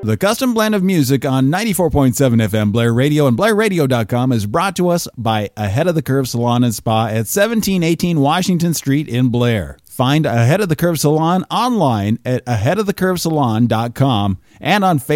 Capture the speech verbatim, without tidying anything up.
The custom blend of music on ninety-four point seven F M Blair Radio and Blair Radio dot com is brought to us by Ahead of the Curve Salon and Spa at seventeen eighteen Washington Street in Blair. Find Ahead of the Curve Salon online at ahead of the curve salon dot com and on Facebook.